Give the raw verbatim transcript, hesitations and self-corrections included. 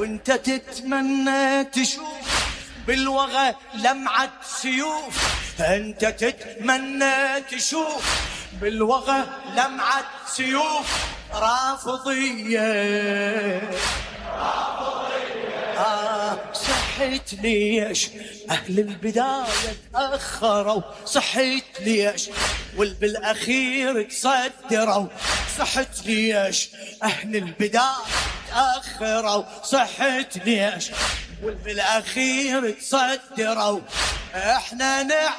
وانت تتمنى تشوف بالوغى لمعة سيوف، انت تتمنى تشوف بالوغى لمعة سيوف رافضية رافضية. آه صحيت ليش أهل البداية تأخروا، صحيت ليش والبالأخير تصدروا، صحت ليش أهل البداية تأخروا، صحت ليش والبالأخير تصدروا. احنا نع